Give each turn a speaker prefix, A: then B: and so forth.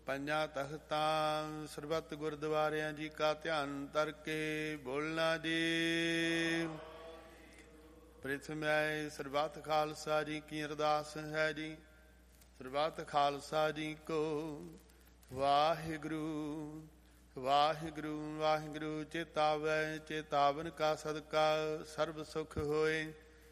A: ਪੰਜਾਂ ਤਖਤਾਂ ਸਰਬੱਤ ਗੁਰਦੁਆਰਿਆਂ ਜੀ ਕਾ ਧਿਆਨ ਧਰ ਕੇ ਬੋਲਣਾ ਜੀ। ਪ੍ਰਿਥਮੈ ਸਰਬੱਤ ਖਾਲਸਾ ਜੀ ਕੀ ਅਰਦਾਸ ਹੈ ਜੀ। ਸਰਬੱਤ ਖਾਲਸਾ ਜੀ ਕੋ ਵਾਹਿਗੁਰੂ ਵਾਹਿਗੁਰੂ ਵਾਹਿਗੁਰੂ। ਚੇਤਾਵੈ ਚੇਤਾਵਨ ਕਾ ਸਦਕਾ ਸਰਬ ਸੁਖ ਹੋਏ।